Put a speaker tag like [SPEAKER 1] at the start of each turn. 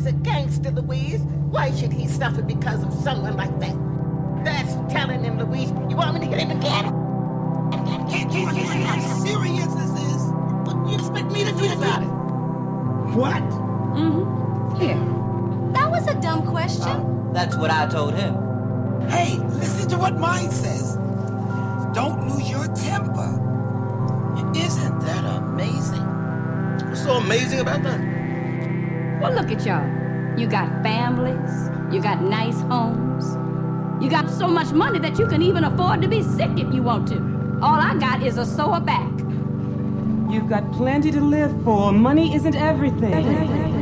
[SPEAKER 1] is a gangster, Louise. Why should he suffer because of someone like that? That's telling him, Louise. You want me to hit him again?
[SPEAKER 2] Can't you understand how serious this is? What do you expect me to do about it?
[SPEAKER 3] What?
[SPEAKER 4] Mm-hmm. Here. That was a dumb question.
[SPEAKER 5] That's what I told him.
[SPEAKER 2] Hey, listen to what mine says. Don't lose your temper. Isn't that amazing?
[SPEAKER 6] What's so amazing about that?
[SPEAKER 7] Well, look at y'all. You got families. You got nice homes. You got so much money that you can even afford to be sick if you want to. All I got is a sore back.
[SPEAKER 8] You've got plenty to live for. Money isn't everything.